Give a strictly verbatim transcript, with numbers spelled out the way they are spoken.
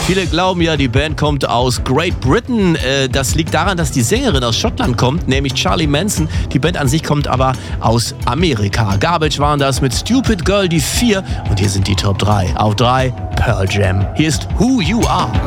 Viele glauben ja, die Band kommt aus Great Britain. Das liegt daran, dass die Sängerin aus Schottland kommt, nämlich Charlie Manson. Die Band an sich kommt aber aus Amerika. Garbage waren das mit Stupid Girl die vier und hier sind die Top drei. Auf drei Pearl Jam. Hier ist Who You Are.